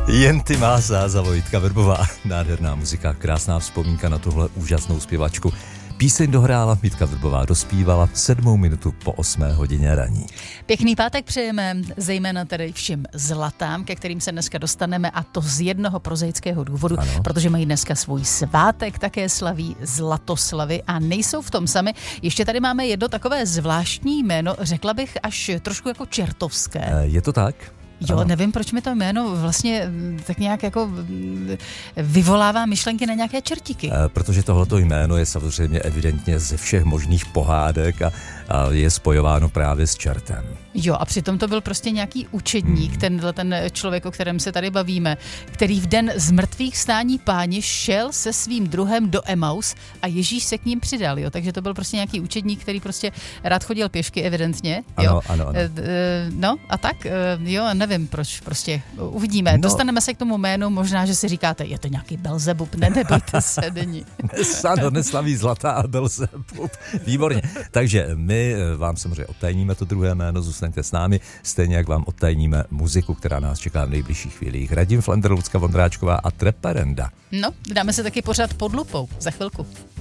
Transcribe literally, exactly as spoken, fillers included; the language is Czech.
Jen ty má za Vojtka Vrbová. Nádherná muzika, krásná vzpomínka na tuhle úžasnou zpěvačku. Píseň dohrála, Jitka Vrbová dospívala sedmou minutu po osmé hodině raní. Pěkný pátek přejeme, zejména tedy všem zlatám, ke kterým se dneska dostaneme, a to z jednoho prozaického důvodu, ano. Protože mají dneska svůj svátek, také slaví Zlatoslavy a nejsou v tom sami. Ještě tady máme jedno takové zvláštní jméno, řekla bych až trošku jako čertovské. Je to tak? Jo, ano. Nevím, proč mi to jméno vlastně tak nějak jako vyvolává myšlenky na nějaké čertíky. E, protože tohleto jméno je samozřejmě evidentně ze všech možných pohádek a, a je spojováno právě s čertem. Jo, a přitom to byl prostě nějaký učedník, hmm. tenhle ten člověk, o kterém se tady bavíme, který v den z mrtvých stání Páně šel se svým druhem do Emaus a Ježíš se k ním přidal, jo. Takže to byl prostě nějaký učedník, který prostě rád chodil pěšky, evidentně. Jo. Ano, ano, ano. E, no a tak, jo, nevím proč, prostě uvidíme. No. Dostaneme se k tomu jménu, možná, že si říkáte, je to nějaký Belzebub, ne, nebojte se, není. Ano, neslaví zlatá a Belzebub. Výborně. Takže my vám samozřejmě odtajníme to druhé jméno, zůstaňte s námi, stejně jak vám odtajníme muziku, která nás čeká v nejbližších chvílích. Radim Flander, Lucka Vondráčková a Treperenda. No, dáme se taky pořád pod lupou za chvilku.